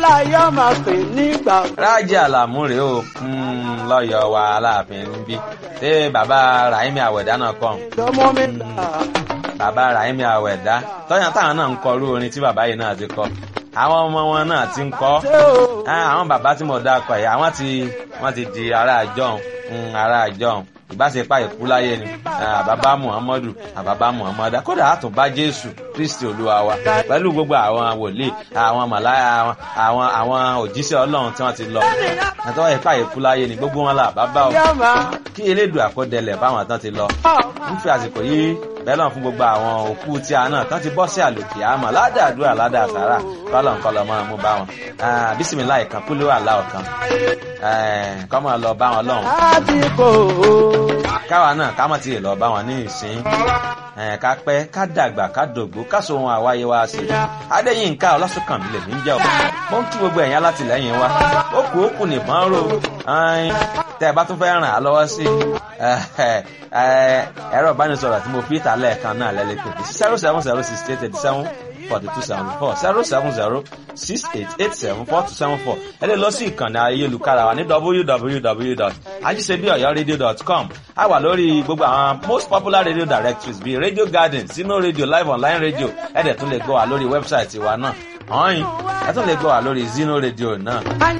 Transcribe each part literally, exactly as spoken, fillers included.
láyọ̀ máa pè nígbà. Rájí Àlàmú rèé o lọ́yọ̀ wa Aláàfin níbí ṣé bàbá Ràhímì Àwẹ̀dá náà kọ́ lọ́mọ mi là. bàbá Ràhímì Àwẹ̀dá tọ́yàn táwọn náà ń kọ irú orin tí bàbá yìí náà ti kọ àwọn ọmọ wọn náà ti ń kọ àwọn bàbá tí mo dá kọ yìí àwọn ti wọ́n ti di ará àjọhùn ará àjọhùn ìbáṣepá ìkú láyé ni àbábá Muhammadu àbábá Muhammadu kódà àtúnbá Jésù Kristi Olúwa wa pẹ̀lú gbogbo àwọn wòlíì àwọn màláyà àwọn àwọn òjíṣẹ́ Ọlọ́run tí wọ́n ti lọ àtọwọ́ ìpá ìkú láyé ni gbogbo wọn là bàbá o kí elédùn àkọdẹlẹ̀ báwọn tán ti lọ ń fi àsìkò yìí bẹ́lọ̀ fún gbogbo àwọn òkú tí a náà tán ti bọ́ sí àlòkè àmọ́ ládàádúrà ládàásàrà kọ́lọ̀ nǹkan lọ́mọ mú bá wọn bísímìláì kan kúló àlá ọ̀kan kọ́mọ lọ bá wọn lọ́hùn. káwa náà ká mọ̀ tí ì lọ bá wọn ní ìsín ká pẹ́ ká dàgbà ká dògbó ká so ohun àwáyé wa sí i. Adéyínká Ọlásùnkànmí lèmi ń jẹ́ ọ̀ mo ń kí gbogbo ẹ̀yin alátìlẹ́yìn wa ó kù ó kù nìbọn rò tẹ́ ẹ bá tún fẹ́ ràn á lọ́wọ́ sí ẹ̀rọ ìbánisọ̀rọ̀ tí mo fi ìta lẹ́ẹ̀kan náà lẹ́lẹ́kẹ̀ẹ́ zero seven zero six eight eight seven forty two seventy four zero seven zero six eight eight seven four two seven four ẹ lè lọ sí ìkànnì ayélujára wa ní w w w dot ajisebiyoyoradio dot com a wà lórí gbogbo àwọn most popular radio directories bíi Radio Garden, Zino Radio, Live Online Radio ẹ dẹ̀ tún lè gbọ́ wa lórí wẹ́bsáìtì wa náà ọ̀hìn ẹ tún lè gbọ́ wa lórí Zino Radio náà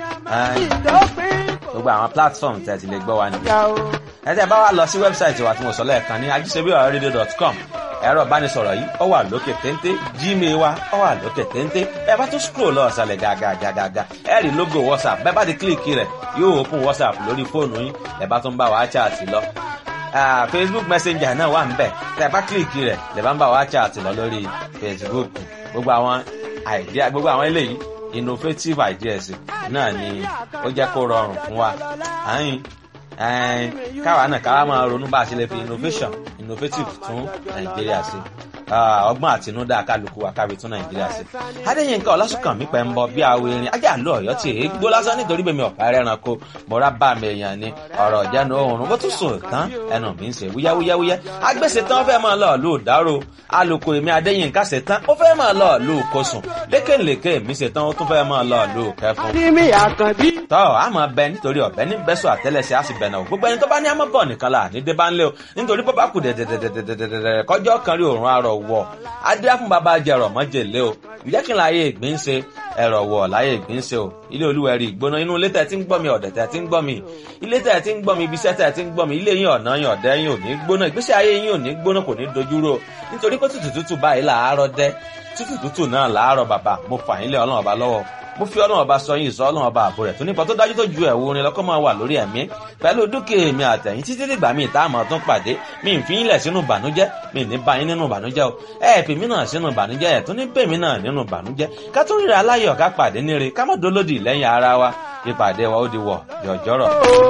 gbogbo àwọn platform tẹ̀ ti lè gbọ́ wa nìyẹn ẹ tẹ́ bá wá lọ sí wẹ́bsáìtì wa tí mo sọ lẹ́ẹ̀kan ní ajisebiyoyoradio dot com ẹ̀rọ ìbánisọ̀rọ̀ yìí ó wà lókè téńté Gmail wa ó wà lókè téńté ẹ bá tún scroll lọ ọ̀sàlẹ̀ gàgàgàgà ẹ rí logo WhatsApp bẹ́ẹ̀ bá ti kílìkì rẹ̀ yóò open WhatsApp lórí fóònù yín ẹ bá tún bá wa chat lọ Facebook Messenger náà wà níbẹ̀ tẹ́ bá kílìkì rẹ̀ lẹ bá ń bá wa chat lọ lórí Facebook gbogbo àwọn idea gbogbo àwọn eléyìí innovative ideas náà ni ó jẹ́ kó rọrùn fún wa àyìn káwa náà káwa máa ronú bá a ṣe lè fi innovation innovative tún Nàìjíríà sí ọgbọ́n àtinúdá kálukú wa kábi tún Nàìjíríà sí. Adéyínká Ọlásùnkànmí pẹ̀ ń bọ bí awo erin ajá àlọ́ ọ̀yọ́ tí èé gbó lásán nítorí bẹ́ẹ̀ mi ọ̀pá ẹranko mọ̀ra bá mi èèyàn ni ọ̀rọ̀ ìjánu oòrùn bó tún sùn tán ẹnu mi ń ṣe wúyáwúyáwúyá agbèsè tán fẹ́ máa lọ lù dárò alùkò èmi Adéyínká ṣe tán ó fẹ́ máa lọ lù kosùn lékèlékè mi ṣe tán ó tún fẹ́ máa lọ lù kẹfún. tọ́ a máa bẹ nítorí ọ̀bẹ ní bẹ́sọ̀ àtẹ́lẹsẹ̀ á sì bẹ̀ náà gbogbo ẹni tó bá ní àmọ́ bọ̀ nìkan là ní dé bá ń lé o nítorí bó bá kù dẹ̀dẹ̀dẹ̀dẹ̀dẹ̀dẹ̀ kọjọ́ kan rí òórùn arọ̀ wọ̀ adé fún bàbá jẹrọ mọ́jèlé o ìjẹ́ kí n láyé ìgbín ṣe ẹ̀rọ wọ̀ láyé ìgbín ṣe o ilé olúwẹ̀rí ìgbóná inú ilé tẹ̀ tí ń gbọ́ mi ọ̀dẹ̀ tẹ̀ tí ń gbọ́ mi ilé tẹ̀ tí ń gbọ́ mi ibiṣẹ́ tẹ̀ tí ń gbọ́ mi ilé yín ọ̀nà yín ọ̀dẹ́ yín ò ní gbóná ìgbésí ayé yín ò ní gbóná kò ní dojúrò nítorí pé tútù tútù báyìí làárọ̀ dẹ́ tútù tútù náà làárọ̀ bàbá mo fà yín lé Ọlọ́run ọba lọ́wọ́ mo fi Ọlọ́run ọba sọ yín ìsọ Ọlọ́run ọba àbò rẹ̀ tó nípa tó dájú tó ju ẹ̀wù orin lọ́kọ́ máa wà lórí ẹ̀mí pẹ̀lú dúkìá mi àtẹ̀yìn títí dìgbà mi ìta àmọ́ tó ń pàdé mi ń fi yín lẹ̀ sínú ìbànújẹ́ mi ní bá yín nínú ìbànújẹ́ o ẹ̀ fi mí náà sínú ìbànújẹ́ ẹ̀ tó ní bèmí náà nínú ìbànújẹ́ ká tó ríra aláyọ̀ ká pàdé níre ká má dolódì lẹ́yìn ara wa ìpàdé wa ó di wọ̀ yọ̀jọ́rọ̀.